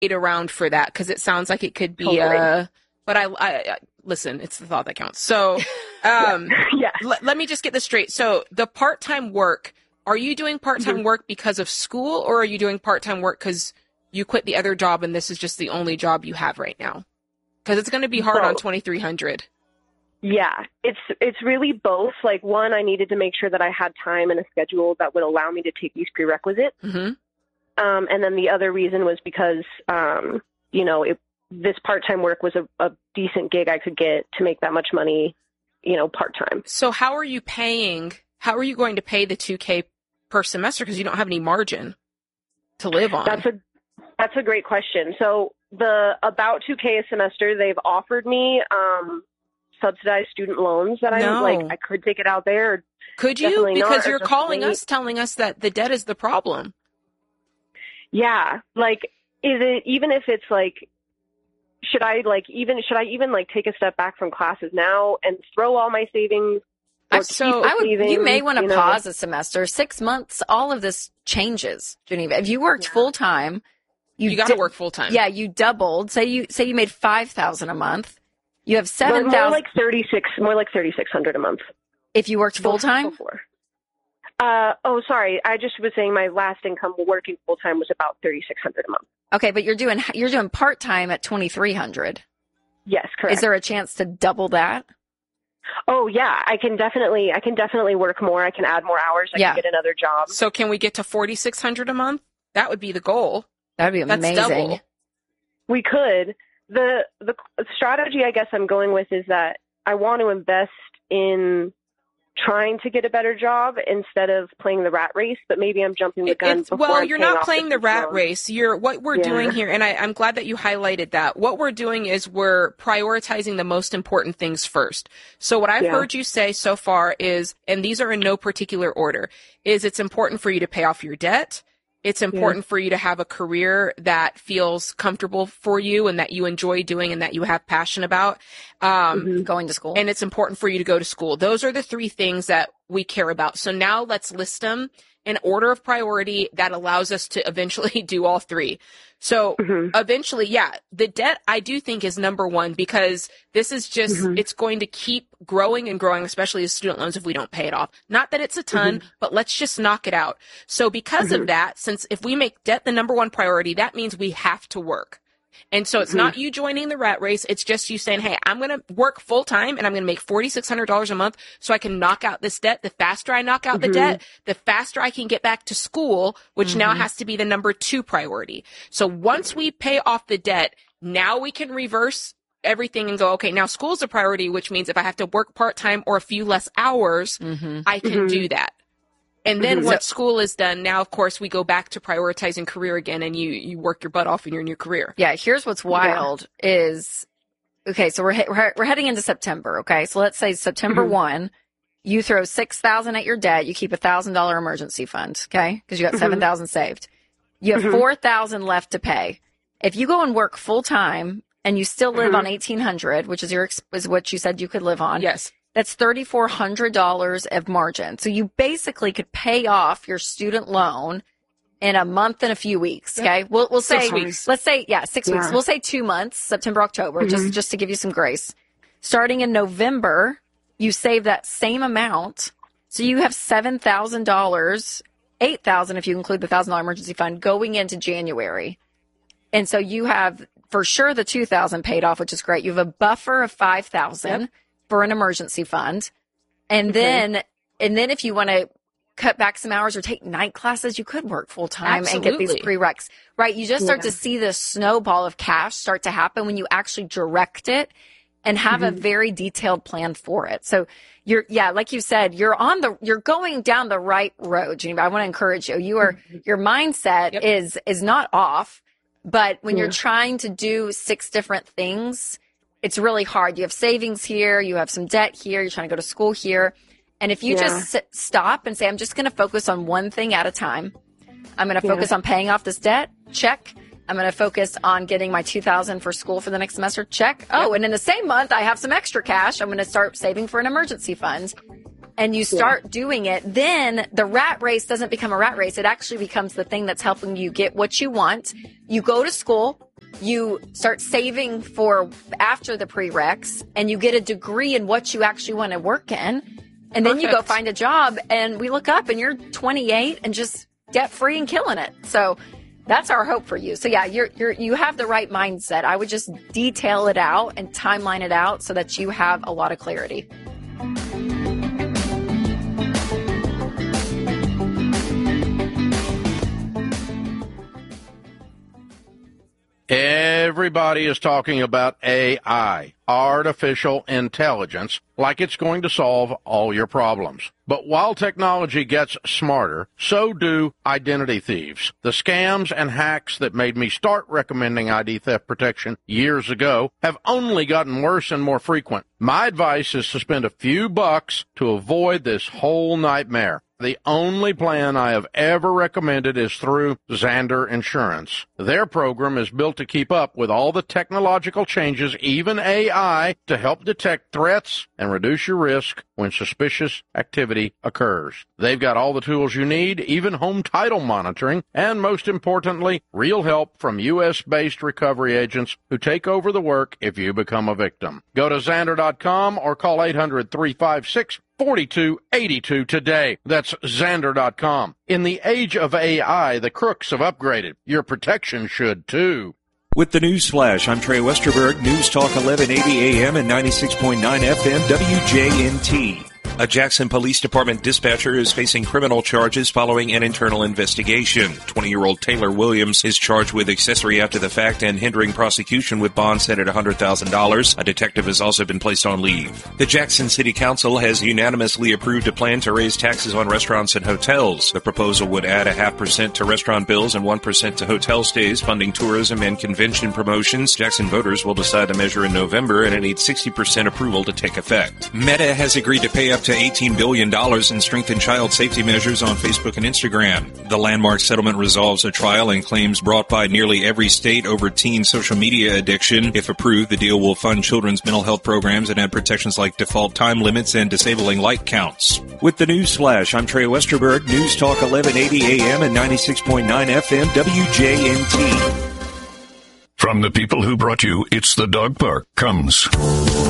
wait around for that because it sounds like it could be Totally. but I listen, it's the thought that counts. So Yeah. let me just get this straight. So the part-time work, are you doing part-time work because of school, or are you doing part-time work because you quit the other job and this is just the only job you have right now? Because it's going to be hard on 2,300. Yeah, it's really both. Like, one, I needed to make sure that I had time and a schedule that would allow me to take these prerequisites. Mm-hmm. And then the other reason was because, this part-time work was a decent gig I could get to make that much money, part-time. So how are you going to pay the $2,000 per semester? Because you don't have any margin to live on. That's a great question. So the about $2,000 a semester, they've offered me subsidized student loans that I could take it out there. Could you? Because you're calling us, telling us that the debt is the problem. Yeah. Like, is it, even if it's like, should I even take a step back from classes now and throw all my savings? You may want to pause a semester, 6 months. All of this changes, Geneva. If you worked full time, you got to work full time. Yeah, you doubled. Say you made $5,000 a month. You have $7,000. More like $3,600 a month. If you worked full time. Sorry. I just was saying my last income working full time was about $3,600 a month. Okay, but you're doing part time at $2,300. Yes, correct. Is there a chance to double that? Oh yeah, I can definitely work more. I can add more hours. I can get another job. So can we get to $4,600 a month? That would be the goal. That'd be amazing. That's double. We could. The strategy I guess I'm going with is that I want to invest in trying to get a better job instead of playing the rat race, but maybe I'm jumping the gun. Well, you're not playing the rat race. What we're doing here, and I'm glad that you highlighted that. What we're doing is we're prioritizing the most important things first. So what I've heard you say so far is, and these are in no particular order, is it's important for you to pay off your debt. It's important for you to have a career that feels comfortable for you and that you enjoy doing and that you have passion about. Going to school. And it's important for you to go to school. Those are the three things that we care about. So now let's list them in order of priority that allows us to eventually do all three. So eventually, the debt I do think is number one, because this is just, it's going to keep growing and growing, especially as student loans if we don't pay it off. Not that it's a ton, but let's just knock it out. So because of that, since if we make debt the number one priority, that means we have to work. And so it's not you joining the rat race. It's just you saying, hey, I'm going to work full time and I'm going to make $4,600 a month so I can knock out this debt. The faster I knock out the debt, the faster I can get back to school, which now has to be the number two priority. So once we pay off the debt, now we can reverse everything and go, okay, now school's a priority, which means if I have to work part-time or a few less hours, I can do that. And then once school is done, now, of course, we go back to prioritizing career again, and you work your butt off in your new career. Yeah, here's what's wild is, okay, so we're heading into September, okay? So let's say September 1, you throw $6,000 at your debt, you keep $1,000 emergency fund, okay? Because you got $7,000 saved. You have $4,000 left to pay. If you go and work full time and you still live on $1,800, which is what you said you could live on. Yes. That's $3,400 of margin. So you basically could pay off your student loan in a month and a few weeks. Okay. We'll say, 6 weeks. Let's say, 6 weeks. We'll say 2 months, September, October, just to give you some grace. Starting in November, you save that same amount. So you have $7,000, $8,000 if you include the $1,000 emergency fund going into January. And so you have for sure the $2,000 paid off, which is great. You have a buffer of $5,000 for an emergency fund. And then if you want to cut back some hours or take night classes, you could work full time and get these prereqs, right? You just start to see this snowball of cash start to happen when you actually direct it and have a very detailed plan for it. So like you said, you're going down the right road, Geneva. I want to encourage you. Your mindset is not off, but when you're trying to do 6 different things, it's really hard. You have savings here, you have some debt here, you're trying to go to school here. And if you just stop and say, I'm just going to focus on one thing at a time. I'm going to focus on paying off this debt. Check. I'm going to focus on getting my $2,000 for school for the next semester. Check. Oh, and in the same month, I have some extra cash. I'm going to start saving for an emergency fund. And you start doing it. Then the rat race doesn't become a rat race. It actually becomes the thing that's helping you get what you want. You go to school. you start saving for after the prereqs, and you get a degree in what you actually want to work in. And then you go find a job, and we look up and you're 28 and just debt free and killing it. So that's our hope for you. So yeah, you have the right mindset. I would just detail it out and timeline it out so that you have a lot of clarity. Everybody is talking about AI, artificial intelligence, like it's going to solve all your problems. But while technology gets smarter, so do identity thieves. The scams and hacks that made me start recommending ID theft protection years ago have only gotten worse and more frequent. My advice is to spend a few bucks to avoid this whole nightmare. The only plan I have ever recommended is through Zander Insurance. Their program is built to keep up with all the technological changes, even AI, to help detect threats and reduce your risk when suspicious activity occurs. They've got all the tools you need, even home title monitoring, and most importantly, real help from U.S.-based recovery agents who take over the work if you become a victim. Go to Zander.com or call 800-356-4282 today. That's Zander.com. In the age of AI, the crooks have upgraded. Your protection should too. With the News Flash, I'm Trey Westerberg, News Talk 1180 AM and 96.9 FM WJNT. A Jackson Police Department dispatcher is facing criminal charges following an internal investigation. 20-year-old Taylor Williams is charged with accessory after the fact and hindering prosecution with bond set at $100,000. A detective has also been placed on leave. The Jackson City Council has unanimously approved a plan to raise taxes on restaurants and hotels. The proposal would add 0.5% to restaurant bills and 1% to hotel stays, funding tourism and convention promotions. Jackson voters will decide the measure in November, and it needs 60% approval to take effect. Meta has agreed to pay up to $18 billion in strengthened child safety measures on Facebook and Instagram. The landmark settlement resolves a trial and claims brought by nearly every state over teen social media addiction. If approved, the deal will fund children's mental health programs and add protections like default time limits and disabling like counts. With the News Flash, I'm Trey Westerberg, News Talk 1180 AM and 96.9 FM WJNT. From the people who brought you It's the Dog Park comes